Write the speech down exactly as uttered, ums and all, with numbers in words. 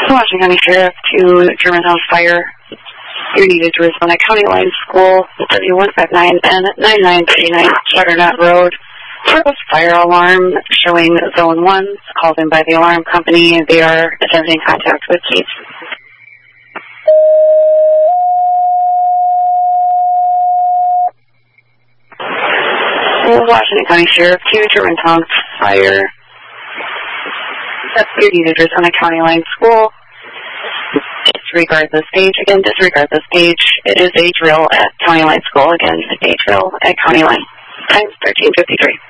Washington County Sheriff to Germantown Fire. You're needed to respond at County Line School, thirty one fifty-nine and ninety-nine thirty-nine Butternut Road. For a fire alarm showing Zone one, called in by the alarm company. They are attempting contact with Keith. Washington County Sheriff to Germantown Fire. You're needed to respond at County Line School. Disregard the stage. Again, disregard the stage. It is a drill at County Line School. Again, a drill at County Line. Times thirteen fifty-three.